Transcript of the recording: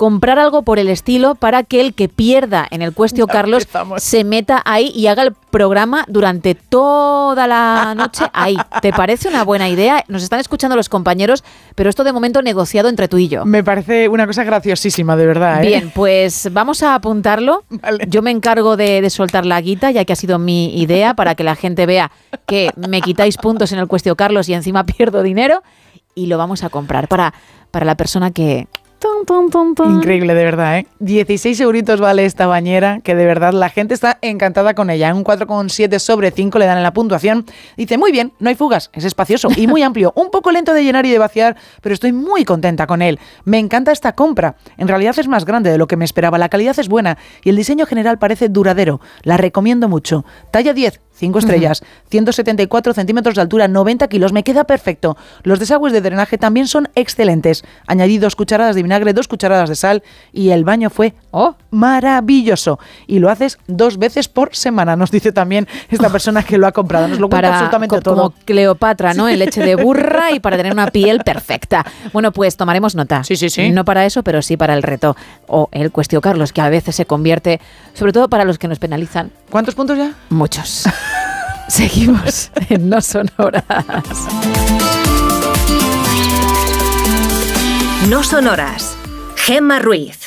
comprar algo por el estilo para que el que pierda en el Cuestio Carlos se meta ahí y haga el programa durante toda la noche ahí. ¿Te parece una buena idea? Nos están escuchando los compañeros, pero esto de momento negociado entre tú y yo. Me parece una cosa graciosísima, de verdad, ¿eh? Bien, pues vamos a apuntarlo. Vale. Yo me encargo de soltar la guita, ya que ha sido mi idea, para que la gente vea que me quitáis puntos en el Cuestio Carlos y encima pierdo dinero, y lo vamos a comprar para la persona que... Increíble, de verdad, ¿eh? 16 euritos vale esta bañera, que de verdad la gente está encantada con ella. En un 4,7 sobre 5 le dan en la puntuación. Dice, muy bien, no hay fugas, es espacioso y muy amplio. Un poco lento de llenar y de vaciar, pero estoy muy contenta con él. Me encanta esta compra. En realidad es más grande de lo que me esperaba. La calidad es buena y el diseño general parece duradero. La recomiendo mucho. Talla 10. 5 estrellas, 174 centímetros de altura, 90 kilos, me queda perfecto. Los desagües de drenaje también son excelentes. Añadí 2 cucharadas de vinagre, 2 cucharadas de sal y el baño fue maravilloso. Y lo haces 2 veces por semana, nos dice también esta persona que lo ha comprado. Nos lo cuenta absolutamente todo. Como Cleopatra, ¿no? En leche de burra y para tener una piel perfecta. Bueno, pues tomaremos nota. Sí. No para eso, pero sí para el reto. O el Cuestio Carlos, que a veces se convierte, sobre todo para los que nos penalizan. ¿Cuántos puntos ya? Muchos. Seguimos en No Son Horas. No Son Horas. Gemma Ruiz.